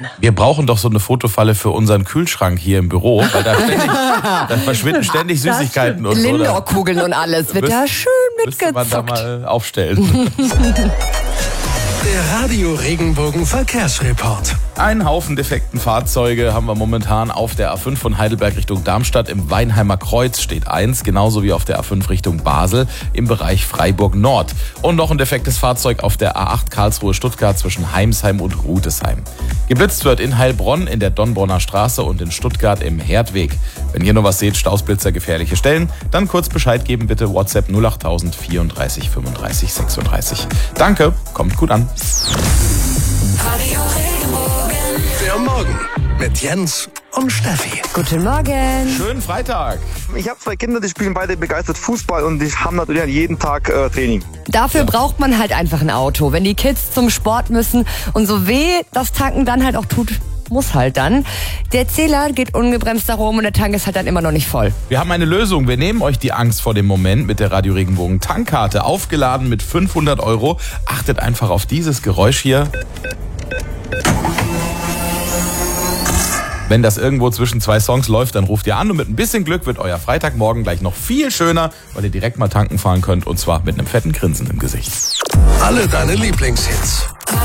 Wir brauchen doch so eine Fotofalle für unseren Kühlschrank hier im Büro, weil da verschwinden ständig Süßigkeiten und so. Lindor-Kugeln und alles wird da schön Müsste man da mitgezockt. mal aufstellen. Der Radio Regenbogen Verkehrsreport. Einen Haufen defekten Fahrzeuge haben wir momentan auf der A5 von Heidelberg Richtung Darmstadt. Im Weinheimer Kreuz steht eins, genauso wie auf der A5 Richtung Basel im Bereich Freiburg Nord. Und noch ein defektes Fahrzeug auf der A8 Karlsruhe-Stuttgart zwischen Heimsheim und Rudesheim. Geblitzt wird in Heilbronn in der Donnbronner Straße und in Stuttgart im Herdweg. Wenn ihr noch was seht, Stoßblitzer, gefährliche Stellen, dann kurz Bescheid geben, bitte WhatsApp 08000 34 35 36. Danke, kommt gut an. Radio Regenbogen. Der Morgen mit Jens und Steffi. Guten Morgen. Schönen Freitag. Ich habe 2 Kinder, die spielen beide begeistert Fußball und die haben natürlich jeden Tag Training. Dafür braucht man halt einfach ein Auto. Wenn die Kids zum Sport müssen und so weh das Tanken dann halt auch tut, muss halt dann. Der Zähler geht ungebremst da rum und der Tank ist halt dann immer noch nicht voll. Wir haben eine Lösung. Wir nehmen euch die Angst vor dem Moment mit der Radio Regenbogen Tankkarte. Aufgeladen mit 500 €. Achtet einfach auf dieses Geräusch hier. Wenn das irgendwo zwischen 2 Songs läuft, dann ruft ihr an und mit ein bisschen Glück wird euer Freitagmorgen gleich noch viel schöner, weil ihr direkt mal tanken fahren könnt und zwar mit einem fetten Grinsen im Gesicht. Alle deine Lieblingshits.